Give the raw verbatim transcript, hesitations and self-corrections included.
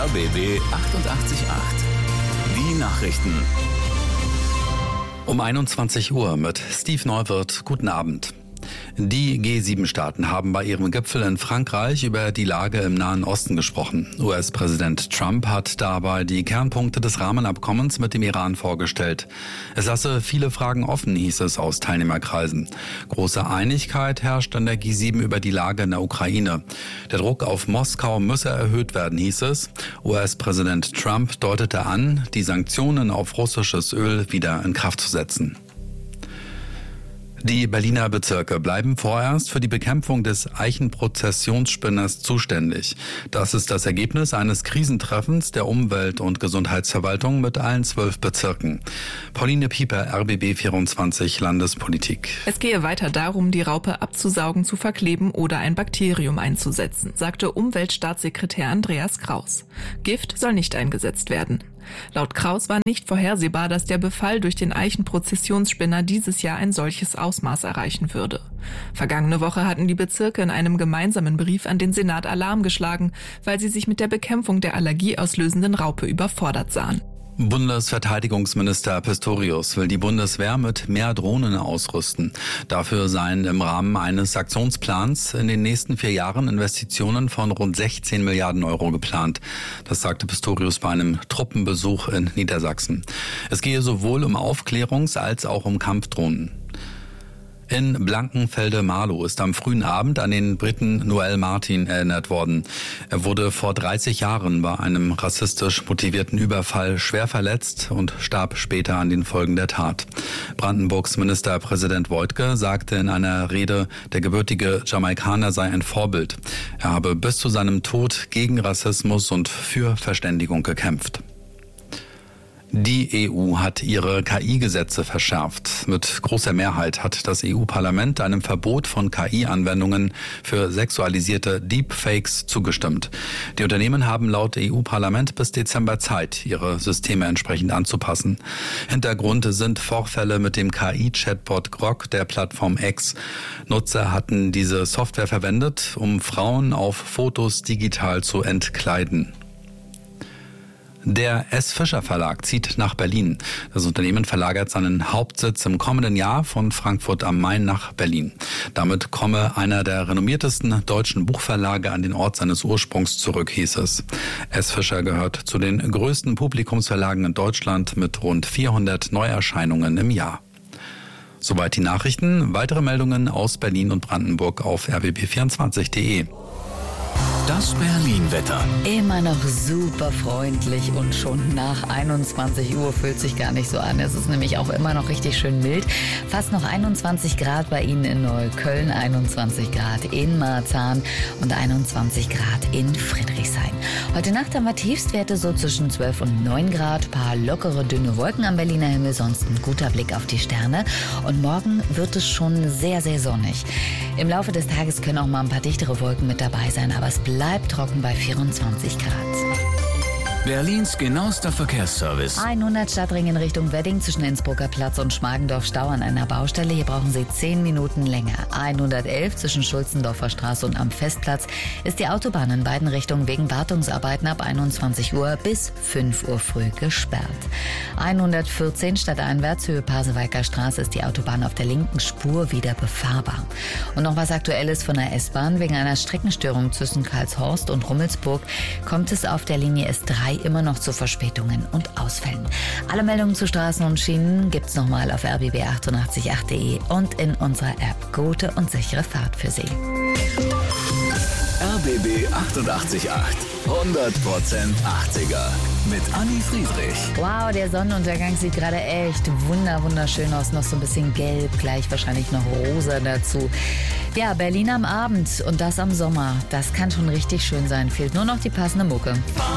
R B B achtundachtzig Komma acht. Die Nachrichten. Um einundzwanzig Uhr mit Steve Neuwirth. Guten Abend. Die G sieben Staaten haben bei ihrem Gipfel in Frankreich über die Lage im Nahen Osten gesprochen. U S-Präsident Trump hat dabei die Kernpunkte des Rahmenabkommens mit dem Iran vorgestellt. Es lasse viele Fragen offen, hieß es aus Teilnehmerkreisen. Große Einigkeit herrscht in der G sieben über die Lage in der Ukraine. Der Druck auf Moskau müsse erhöht werden, hieß es. U S-Präsident Trump deutete an, die Sanktionen auf russisches Öl wieder in Kraft zu setzen. Die Berliner Bezirke bleiben vorerst für die Bekämpfung des Eichenprozessionsspinners zuständig. Das ist das Ergebnis eines Krisentreffens der Umwelt- und Gesundheitsverwaltung mit allen zwölf Bezirken. Pauline Pieper, R B B vierundzwanzig Landespolitik. Es gehe weiter darum, die Raupe abzusaugen, zu verkleben oder ein Bakterium einzusetzen, sagte Umweltstaatssekretär Andreas Kraus. Gift soll nicht eingesetzt werden. Laut Kraus war nicht vorhersehbar, dass der Befall durch den Eichenprozessionsspinner dieses Jahr ein solches Ausmaß erreichen würde. Vergangene Woche hatten die Bezirke in einem gemeinsamen Brief an den Senat Alarm geschlagen, weil sie sich mit der Bekämpfung der allergieauslösenden Raupe überfordert sahen. Bundesverteidigungsminister Pistorius will die Bundeswehr mit mehr Drohnen ausrüsten. Dafür seien im Rahmen eines Aktionsplans in den nächsten vier Jahren Investitionen von rund sechzehn Milliarden Euro geplant. Das sagte Pistorius bei einem Truppenbesuch in Niedersachsen. Es gehe sowohl um Aufklärungs- als auch um Kampfdrohnen. In Blankenfelde-Marlow ist am frühen Abend an den Briten Noel Martin erinnert worden. Er wurde vor dreißig Jahren bei einem rassistisch motivierten Überfall schwer verletzt und starb später an den Folgen der Tat. Brandenburgs Ministerpräsident Woidke sagte in einer Rede, der gebürtige Jamaikaner sei ein Vorbild. Er habe bis zu seinem Tod gegen Rassismus und für Verständigung gekämpft. Die E U hat ihre K I-Gesetze verschärft. Mit großer Mehrheit hat das E U-Parlament einem Verbot von K I-Anwendungen für sexualisierte Deepfakes zugestimmt. Die Unternehmen haben laut E U-Parlament bis Dezember Zeit, ihre Systeme entsprechend anzupassen. Hintergrund sind Vorfälle mit dem K I-Chatbot Grok der Plattform X. Nutzer hatten diese Software verwendet, um Frauen auf Fotos digital zu entkleiden. Der S. Fischer Verlag zieht nach Berlin. Das Unternehmen verlagert seinen Hauptsitz im kommenden Jahr von Frankfurt am Main nach Berlin. Damit komme einer der renommiertesten deutschen Buchverlage an den Ort seines Ursprungs zurück, hieß es. S. Fischer gehört zu den größten Publikumsverlagen in Deutschland mit rund vierhundert Neuerscheinungen im Jahr. Soweit die Nachrichten. Weitere Meldungen aus Berlin und Brandenburg auf r b b vierundzwanzig punkt de. Das Berlin-Wetter. Immer noch super freundlich und schon nach einundzwanzig Uhr fühlt sich gar nicht so an. Es ist nämlich auch immer noch richtig schön mild. Fast noch einundzwanzig Grad bei Ihnen in Neukölln, einundzwanzig Grad in Marzahn und einundzwanzig Grad in Friedrichshain. Heute Nacht haben wir Tiefstwerte so zwischen zwölf und neun Grad. Paar lockere, dünne Wolken am Berliner Himmel, sonst ein guter Blick auf die Sterne. Und morgen wird es schon sehr, sehr sonnig. Im Laufe des Tages können auch mal ein paar dichtere Wolken mit dabei sein, aber es bleibt trocken bei vierundzwanzig Grad. Berlins genauester Verkehrsservice. hundert Stadtring in Richtung Wedding zwischen Innsbrucker Platz und Schmargendorf Stau an einer Baustelle. Hier brauchen Sie zehn Minuten länger. hundertelf zwischen Schulzendorfer Straße und am Festplatz ist die Autobahn in beiden Richtungen wegen Wartungsarbeiten ab einundzwanzig Uhr bis fünf Uhr früh gesperrt. hundertvierzehn stadteinwärts Höhe Pasewalker Straße ist die Autobahn auf der linken Spur wieder befahrbar. Und noch was Aktuelles von der S-Bahn. Wegen einer Streckenstörung zwischen Karlshorst und Rummelsburg kommt es auf der Linie S drei immer noch zu Verspätungen und Ausfällen. Alle Meldungen zu Straßen und Schienen gibt's nochmal auf r b b achtundachtzig Komma acht punkt de und in unserer App. Gute und sichere Fahrt für Sie. R B B achtundachtzig Komma acht. hundert Prozent achtziger. Mit Anni Friedrich. Wow, der Sonnenuntergang sieht gerade echt wunder, wunderschön aus. Noch so ein bisschen gelb, gleich wahrscheinlich noch rosa dazu. Ja, Berlin am Abend und das am Sommer. Das kann schon richtig schön sein. Fehlt nur noch die passende Mucke.